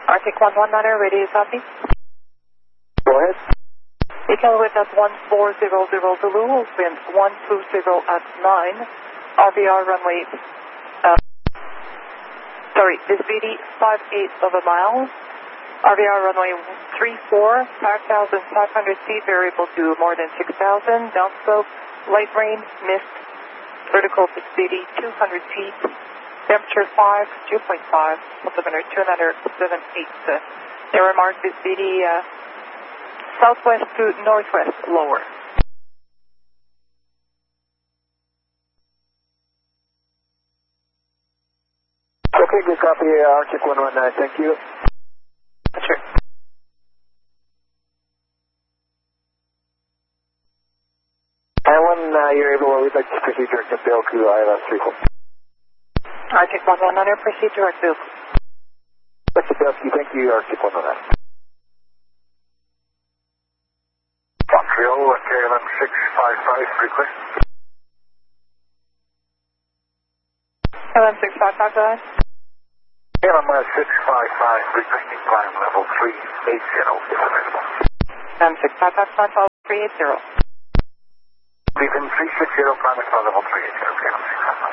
Arctic 119, radio copy. Go ahead. Echo with us 1400 Zulu, wind 120 at 9, RVR runway, this BD 5/8 of a mile, RVR runway 34, 5,500 feet, variable to more than 6,000, downslope, light rain, mist, vertical speedy 200 feet, temperature 5, 2.5, altimeter 278. They remarked this BD southwest to northwest lower. Okay, good copy, Arctic 119, thank you. Sure. And when you're able, we'd like to proceed direct to Bill to ILS 34. Arctic 119, proceed direct Bill. Dr. Belsky, thank you, Arctic 119. Montreal, KLM 655, request. KLM 655, go ahead. KLM 655, requesting climb level 380, if available. KLM 655, climb level 380. Leaving 360, climbing level 380, KLM 655.